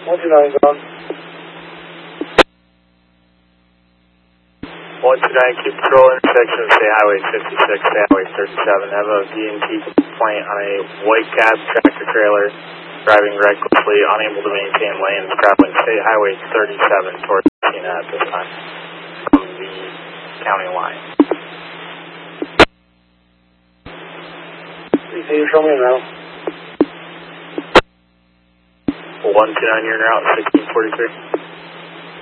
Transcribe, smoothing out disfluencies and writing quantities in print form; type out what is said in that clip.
129 gone. 129, keep patrol intersection of State Highway 56, State Highway 37. Have a VNT complaint on a white cab tractor trailer driving recklessly, unable to maintain lanes, traveling State Highway 37 towards Tina at this time from the county line. Can you show me now? 129, you're en route, 1643.